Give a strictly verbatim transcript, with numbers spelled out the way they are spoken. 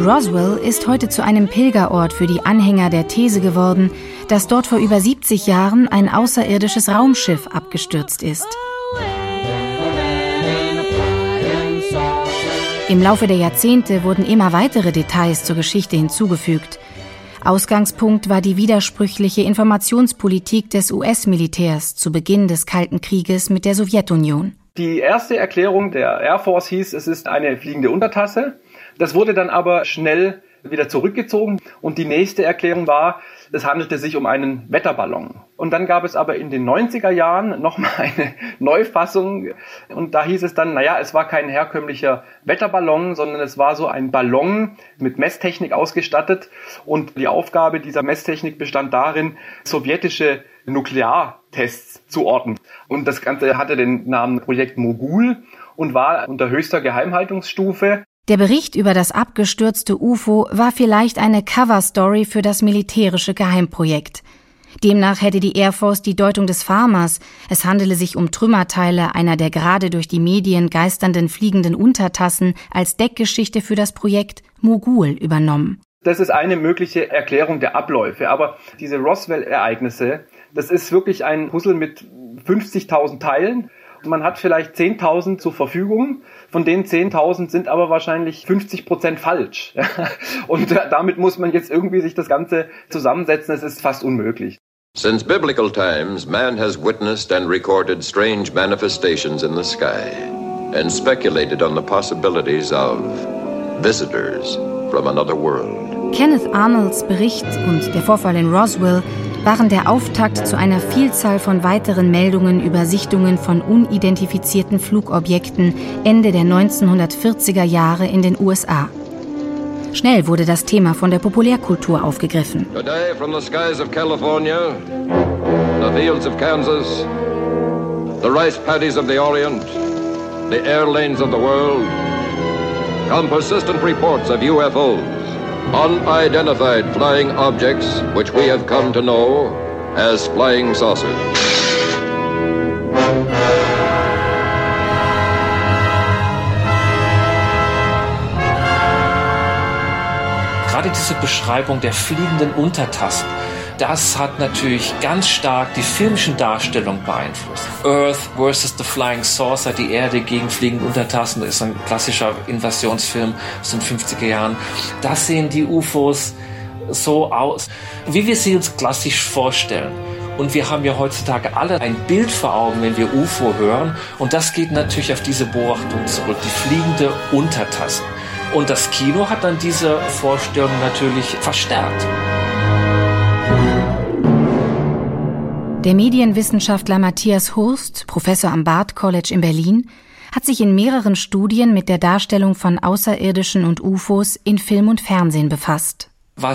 Roswell ist heute zu einem Pilgerort für die Anhänger der These geworden, dass dort vor über siebzig Jahren ein außerirdisches Raumschiff abgestürzt ist. Im Laufe der Jahrzehnte wurden immer weitere Details zur Geschichte hinzugefügt. Ausgangspunkt war die widersprüchliche Informationspolitik des U S-Militärs zu Beginn des Kalten Krieges mit der Sowjetunion. Die erste Erklärung der Air Force hieß, es ist eine fliegende Untertasse. Das wurde dann aber schnell wieder zurückgezogen. Und die nächste Erklärung war, es handelte sich um einen Wetterballon. Und dann gab es aber in den neunziger Jahren nochmal eine Neufassung. Und da hieß es dann, naja, es war kein herkömmlicher Wetterballon, sondern es war so ein Ballon mit Messtechnik ausgestattet. Und die Aufgabe dieser Messtechnik bestand darin, sowjetische Nukleartests zu orten. Und das Ganze hatte den Namen Projekt Mogul und war unter höchster Geheimhaltungsstufe. Der Bericht über das abgestürzte U F O war vielleicht eine Coverstory für das militärische Geheimprojekt. Demnach hätte die Air Force die Deutung des Farmers, es handele sich um Trümmerteile einer der gerade durch die Medien geisternden fliegenden Untertassen, als Deckgeschichte für das Projekt Mogul übernommen. Das ist eine mögliche Erklärung der Abläufe. Aber diese Roswell-Ereignisse, das ist wirklich ein Puzzle mit fünfzigtausend Teilen. Man hat vielleicht zehntausend zur Verfügung. Von den zehntausend sind aber wahrscheinlich fünfzig Prozent falsch. Und damit muss man jetzt irgendwie sich das Ganze zusammensetzen. Es ist fast unmöglich. Since biblical times, man has witnessed and recorded strange manifestations in the sky and speculated on the possibilities of visitors from another world. Kenneth Arnolds Bericht und der Vorfall in Roswell waren der Auftakt zu einer Vielzahl von weiteren Meldungen über Sichtungen von unidentifizierten Flugobjekten Ende der neunzehnhundertvierziger Jahre in den U S A. Schnell wurde das Thema von der Populärkultur aufgegriffen. Today from the skies of California, the fields of Kansas, the rice paddies of the Orient, the air lanes of the world, come persistent reports of U F Os. Unidentified flying objects which we have come to know as flying saucers. Gerade diese Beschreibung der fliegenden Untertassen, das hat natürlich ganz stark die filmischen Darstellungen beeinflusst. Earth versus the Flying Saucer, die Erde gegen fliegende Untertassen, das ist ein klassischer Invasionsfilm aus den fünfziger Jahren. Das sehen die U F Os so aus, wie wir sie uns klassisch vorstellen. Und wir haben ja heutzutage alle ein Bild vor Augen, wenn wir U F O hören. Und das geht natürlich auf diese Beobachtung zurück, die fliegende Untertassen. Und das Kino hat dann diese Vorstellung natürlich verstärkt. Der Medienwissenschaftler Matthias Hurst, Professor am Bard College in Berlin, hat sich in mehreren Studien mit der Darstellung von Außerirdischen und U F Os in Film und Fernsehen befasst.